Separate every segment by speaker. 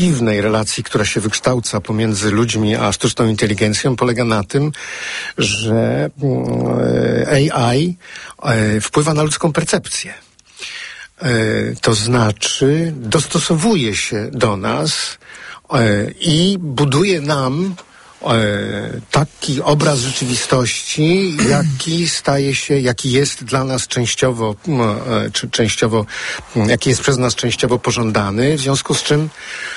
Speaker 1: dziwnej relacji, która się wykształca pomiędzy ludźmi a sztuczną inteligencją, polega na tym, że AI wpływa na ludzką percepcję. To znaczy dostosowuje się do nas i buduje nam taki obraz rzeczywistości, jaki jest dla nas częściowo, jaki jest przez nas częściowo pożądany, w związku z czym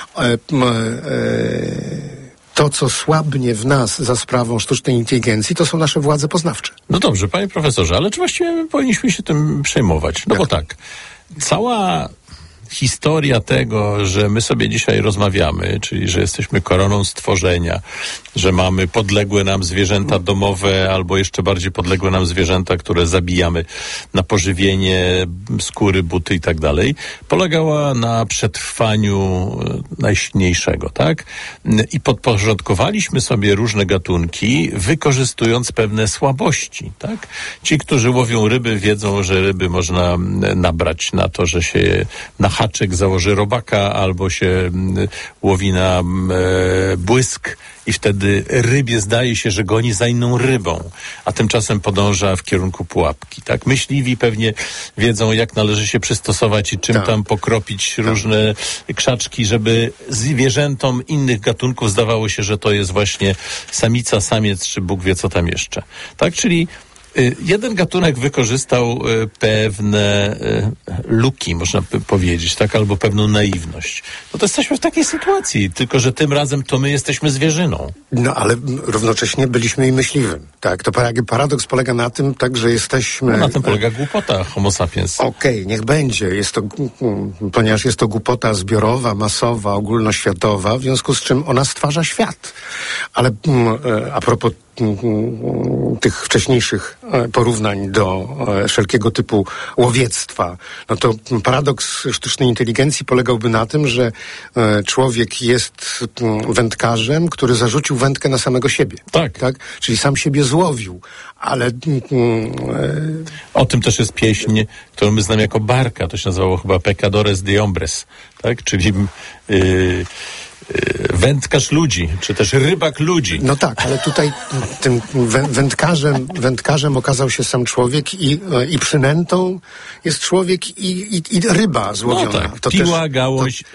Speaker 1: to, co słabnie w nas za sprawą sztucznej inteligencji, to są nasze władze poznawcze.
Speaker 2: No dobrze, panie profesorze, ale czy właściwie powinniśmy się tym przejmować? No bo tak, cała historia tego, że my sobie dzisiaj rozmawiamy, czyli że jesteśmy koroną stworzenia, że mamy podległe nam zwierzęta domowe albo jeszcze bardziej podległe nam zwierzęta, które zabijamy na pożywienie, skóry, buty i tak dalej, polegała na przetrwaniu najsilniejszego, tak? I podporządkowaliśmy sobie różne gatunki, wykorzystując pewne słabości, tak? Ci, którzy łowią ryby, wiedzą, że ryby można nabrać na to, że się na haczyk założy robaka albo się łowi na błysk i wtedy rybie zdaje się, że goni za inną rybą, a tymczasem podąża w kierunku pułapki. Tak? Myśliwi pewnie wiedzą, jak należy się przystosować i czym tam pokropić różne krzaczki, żeby zwierzętom innych gatunków zdawało się, że to jest właśnie samica, samiec, czy Bóg wie co tam jeszcze. Tak? Czyli jeden gatunek wykorzystał pewne luki, można powiedzieć, tak, albo pewną naiwność. No to jesteśmy w takiej sytuacji, tylko że tym razem to my jesteśmy zwierzyną.
Speaker 1: No ale równocześnie byliśmy i myśliwym. Tak, to paradoks polega na tym, tak, że jesteśmy...
Speaker 2: No, na tym polega głupota homo sapiens.
Speaker 1: Okej, niech będzie. Ponieważ jest to głupota zbiorowa, masowa, ogólnoświatowa, w związku z czym ona stwarza świat. Ale a propos tych wcześniejszych porównań do wszelkiego typu łowiectwa, no to paradoks sztucznej inteligencji polegałby na tym, że człowiek jest wędkarzem, który zarzucił wędkę na samego siebie. Tak? Czyli sam siebie złowił, ale...
Speaker 2: O tym też jest pieśń, którą my znamy jako Barka, to się nazywało chyba Pecadores de Hombres, tak? Czyli wędkarz ludzi, czy też rybak ludzi.
Speaker 1: No tak, ale tutaj tym wędkarzem okazał się sam człowiek i przynętą jest człowiek i ryba złowiona.
Speaker 2: No tak, to piła, też, gałąź.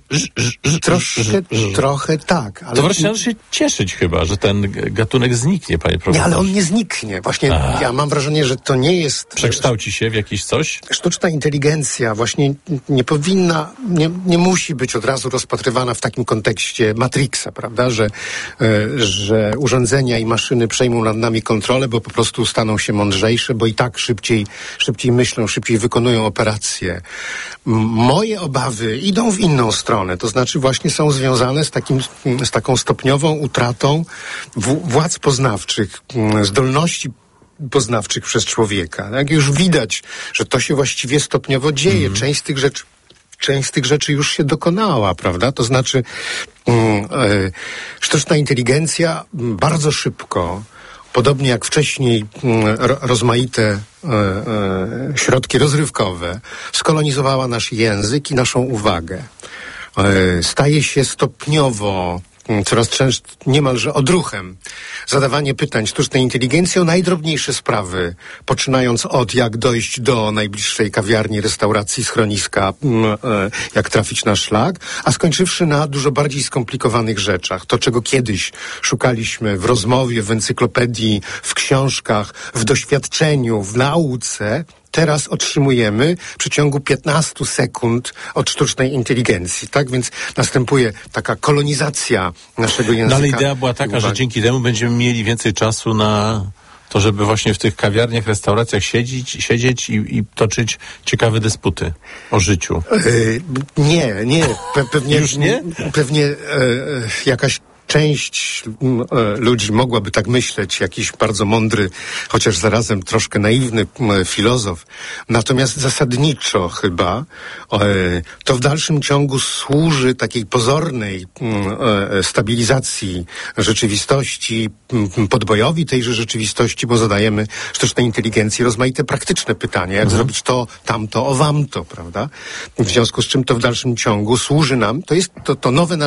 Speaker 1: Trochę tak. Ale
Speaker 2: to wreszcie należy się cieszyć chyba, że ten gatunek zniknie, panie profesorze.
Speaker 1: Nie, ale on nie zniknie. Właśnie ja mam wrażenie, że to nie jest...
Speaker 2: Przekształci się w jakieś coś?
Speaker 1: Sztuczna inteligencja właśnie nie powinna, nie musi być od razu rozpatrywana w takim kontekście Matrixa, prawda, że urządzenia i maszyny przejmą nad nami kontrolę, bo po prostu staną się mądrzejsze, bo i tak szybciej myślą, szybciej wykonują operacje. Moje obawy idą w inną stronę, to znaczy właśnie są związane z taką stopniową utratą władz poznawczych, zdolności poznawczych przez człowieka. Jak już widać, że to się właściwie stopniowo dzieje. Część z tych rzeczy już się dokonała, prawda? To znaczy sztuczna inteligencja bardzo szybko, podobnie jak wcześniej rozmaite środki rozrywkowe, skolonizowała nasz język i naszą uwagę. Staje się stopniowo coraz częściej niemalże odruchem zadawanie pytań sztucznej inteligencji o najdrobniejsze sprawy, poczynając od jak dojść do najbliższej kawiarni, restauracji, schroniska, jak trafić na szlak, a skończywszy na dużo bardziej skomplikowanych rzeczach. To, czego kiedyś szukaliśmy w rozmowie, w encyklopedii, w książkach, w doświadczeniu, w nauce, teraz otrzymujemy w przeciągu 15 sekund od sztucznej inteligencji. Tak więc następuje taka kolonizacja naszego języka.
Speaker 2: No ale idea była taka, że dzięki temu będziemy mieli więcej czasu na to, żeby właśnie w tych kawiarniach, restauracjach siedzieć i toczyć ciekawe dysputy o życiu.
Speaker 1: Nie. Pewnie
Speaker 2: już nie?
Speaker 1: Pewnie jakaś część ludzi mogłaby tak myśleć, jakiś bardzo mądry, chociaż zarazem troszkę naiwny filozof. Natomiast zasadniczo chyba to w dalszym ciągu służy takiej pozornej stabilizacji rzeczywistości, podbojowi tejże rzeczywistości, bo zadajemy sztucznej inteligencji rozmaite praktyczne pytania, jak zrobić to, tamto, owamto, prawda? W związku z czym to w dalszym ciągu służy nam, to jest to nowe